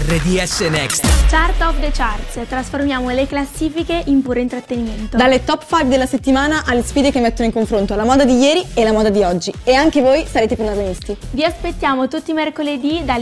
RDS Next. Chart of the Charts, trasformiamo le classifiche in puro intrattenimento. Dalle top 5 della settimana alle sfide che mettono in confronto la moda di ieri e la moda di oggi. E anche voi sarete protagonisti. Vi aspettiamo tutti i mercoledì dalle